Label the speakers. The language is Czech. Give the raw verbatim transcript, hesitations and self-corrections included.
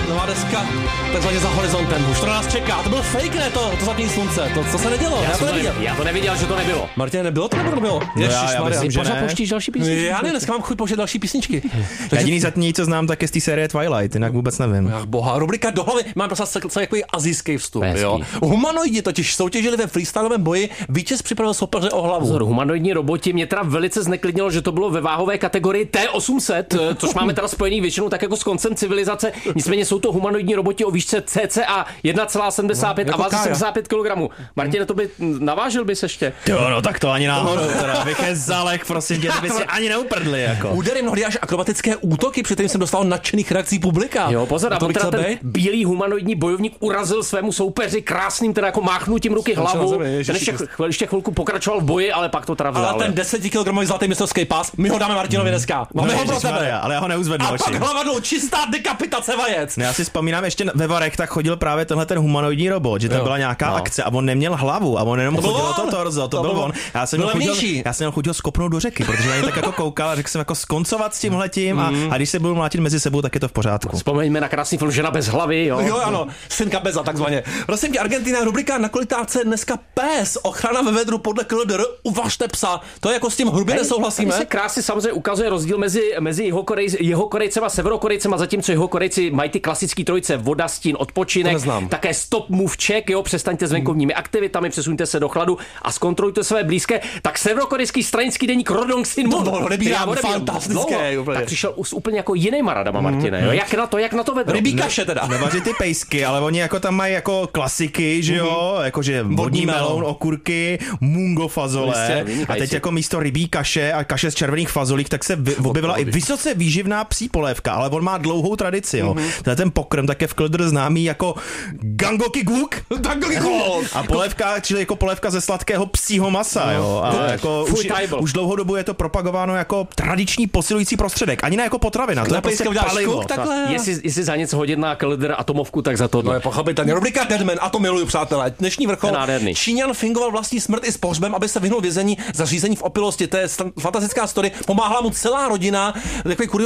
Speaker 1: nová deska, takzvaně za horizontem. Už to nás čeká. To byl fake, ne to, to zatím slunce. To, to se nedělo. Já,
Speaker 2: Já
Speaker 1: to
Speaker 2: to
Speaker 1: neviděl.
Speaker 2: Já to neviděl, že to nebylo.
Speaker 1: Martin, nebylo to nebo to bylo?
Speaker 3: No já, já myslím, že
Speaker 2: Pořád
Speaker 3: ne.
Speaker 2: pouštíš další písničky?
Speaker 1: Já ne, dneska mám chuť pouštět další písničky.
Speaker 3: Takže... Jediný zatím, co znám, tak je z té série Twilight, jinak vůbec nevím.
Speaker 1: Ach boha, rubrika do hlavy. Mám prostě celý takový azijský vstup.
Speaker 2: Hezký.
Speaker 1: Jo. Humanoidi totiž soutěžili ve freestylovém boji. Vítěz připravil soupeře o hlavu.
Speaker 2: Pozor, humanoidní roboti mě teda velice zneklidnilo, že to bylo ve váhové kategorii T osm set, což máme teda spojený většinou tak jako s koncem civilizace. Nicméně jsou to humanoidní roboti o výšce cca jedna celá sedmdesát pět
Speaker 1: No,
Speaker 2: a
Speaker 1: jako
Speaker 2: váze
Speaker 1: Kája.
Speaker 2: sedmdesát pět kilogramů. Martine, to by navážil bys ještě?
Speaker 3: Jo, no tak to ani náhodou, teda bych je zalek, prosím tě, by si ani neuprdli, jako.
Speaker 1: Údery mnohdy až akrobatické útoky, při kterým jsem dostal nadšených reakcí publika.
Speaker 2: Jo, pozor, a
Speaker 1: to
Speaker 2: on
Speaker 1: bych
Speaker 2: teda
Speaker 1: chtěl
Speaker 2: ten
Speaker 1: být.
Speaker 2: bílý humanoidní bojovník urazil svému soupeři krásným teda jako máchnutím ruky hlavou.
Speaker 1: zemi, ježiši
Speaker 2: Ten ještě,
Speaker 1: Kriste.
Speaker 2: chvíli- ještě chvilku pokračoval v boji, ale pak to teda vzal.
Speaker 1: Ale ten desetikilogramový zlatý mistrovský pás, my ho dáme Martinovi dneska. Máme ho pro
Speaker 3: Ježišmarja,
Speaker 1: tebe.
Speaker 3: ale já ho neuzvednu
Speaker 1: A
Speaker 3: oči.
Speaker 1: pak hlava dolů, čistá dekapitace vajec.
Speaker 3: Ne, já si vzpomínám ještě ve Varech, tak chodil právě tenhle ten humanoidní robot, že tam
Speaker 1: Jo.
Speaker 3: byla nějaká
Speaker 2: No.
Speaker 3: akce a on neměl hlavu a on jenom
Speaker 1: To byl
Speaker 3: chodil
Speaker 1: on.
Speaker 3: to torzo, to,
Speaker 1: To
Speaker 3: byl
Speaker 1: byl
Speaker 3: on.
Speaker 1: on.
Speaker 3: Já jsem
Speaker 1: Byl
Speaker 3: měl chuť ho-
Speaker 1: levnější.
Speaker 3: já jsem měl chuť ho skopnout do řeky, protože na něj tak jako koukal a řekl jsem jako skoncovat s tímhletím a, a když se budou mlátit mezi sebou, tak je to v pořádku.
Speaker 2: Vzpomeňme na krásný film Žena bez hlavy, jo.
Speaker 1: Jo, ano, synka Beza, takzvaně. Prosím tě, Argentina, rubrika na kolitáce dneska pes, ochrana ve vedru podle K L D R, uvažte psa. To je jako s tím hrubě nesouhlasíme.
Speaker 2: Tady se krásně samozřejmě ukazuje rozdíl mezi, mezi jihokorej, jihokorejcema a severokorejcema, zatímco jihokorejci mají ty klasický trojice voda, stín,
Speaker 1: To
Speaker 2: odpočinek,
Speaker 1: neznám.
Speaker 2: také stop move check, jo, přestaňte s venkovními aktivitami, přesuňte se do chladu a zkontrolujte své blízké. Tak severokorejský stranický deník Rodong Sinmun,
Speaker 1: To odebírám,
Speaker 2: který já odebírám
Speaker 1: fantastické,
Speaker 2: dlouho,
Speaker 1: úplně.
Speaker 2: tak přišel s úplně jako jinýma radama, Martine, jo. Jak na to, jak na to vedro?
Speaker 1: Rybí kaše teda.
Speaker 3: Nevaří ty pejsky, ale oni jako tam mají jako klasiky, že jo, jakože vodní
Speaker 1: melon.
Speaker 3: meloun, okurky, mungo fazole.
Speaker 2: Jistě,
Speaker 3: A teď
Speaker 2: vynikající.
Speaker 3: jako místo rybí kaše a kaše z červených fazolích, tak se vy- objevila i vysoce výživná psí polévka, ale on má dlouhou tradici, jo. Tenhle ten pokrm tak je v K L D R známý jako gangoki guk. A polévka, čili jako polévka ze sladkého psího masa, jo. A jako
Speaker 2: Fuj,
Speaker 3: už,
Speaker 2: tajbl.
Speaker 3: už dlouhou dobu je to propagováno jako tradiční posilující prostředek, ani ne jako potravina, to je prostě
Speaker 1: pejska uděláš
Speaker 3: palivo.
Speaker 1: škuk, takhle.
Speaker 2: Jestli, jestli za něco hodit na K L D R atomovku, tak za to.
Speaker 1: No je pochopitelně. Rubrika Deadman, a to miluju, přátelé. Dnešní vrchol.
Speaker 2: Nádherný.
Speaker 1: Číňan fingoval vlastní smrt i s pohřbem, aby se vyhnul vězení za řízení v opilosti. To je stan- fantastická story. Pomáhala mu celá rodina. Takový